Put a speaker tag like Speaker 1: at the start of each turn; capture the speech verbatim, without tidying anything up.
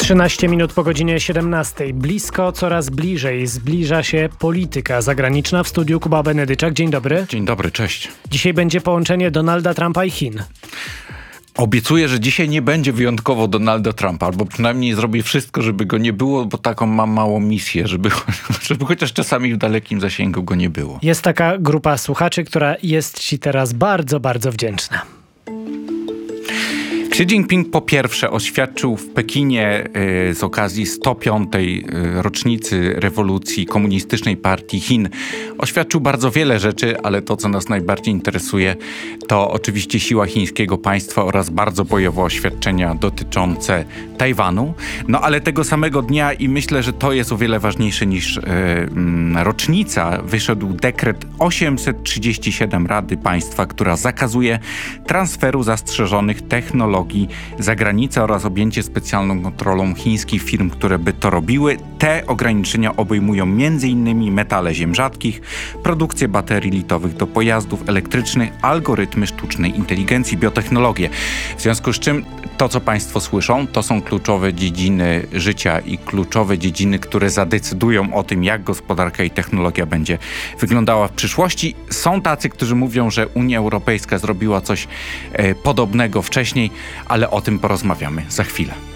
Speaker 1: trzynaście minut po godzinie siedemnastej. Blisko, coraz bliżej zbliża się polityka zagraniczna. W studiu Kuba Benedyczak. Dzień dobry.
Speaker 2: Dzień dobry, cześć.
Speaker 1: Dzisiaj będzie połączenie Donalda Trumpa i Chin.
Speaker 2: Obiecuję, że dzisiaj nie będzie wyjątkowo Donalda Trumpa, albo przynajmniej zrobię wszystko, żeby go nie było, bo taką mam małą misję, żeby, żeby chociaż czasami w dalekim zasięgu go nie było.
Speaker 1: Jest taka grupa słuchaczy, która jest ci teraz bardzo, bardzo wdzięczna.
Speaker 2: Xi Jinping po pierwsze oświadczył w Pekinie y, z okazji sto piątej y, rocznicy rewolucji komunistycznej partii Chin. Oświadczył bardzo wiele rzeczy, ale to, co nas najbardziej interesuje, to oczywiście siła chińskiego państwa oraz bardzo bojowe oświadczenia dotyczące Tajwanu. No ale tego samego dnia, i myślę, że to jest o wiele ważniejsze niż y, y, rocznica, wyszedł dekret osiemset trzydzieści siedem Rady Państwa, która zakazuje transferu zastrzeżonych technologii za granicę oraz objęcie specjalną kontrolą chińskich firm, które by to robiły. Te ograniczenia obejmują między innymi metale ziem rzadkich, produkcję baterii litowych do pojazdów elektrycznych, algorytmy sztucznej inteligencji, biotechnologie. W związku z czym to, co Państwo słyszą, to są kluczowe dziedziny życia i kluczowe dziedziny, które zadecydują o tym, jak gospodarka i technologia będzie wyglądała w przyszłości. Są tacy, którzy mówią, że Unia Europejska zrobiła coś e, podobnego wcześniej, ale o tym porozmawiamy za chwilę.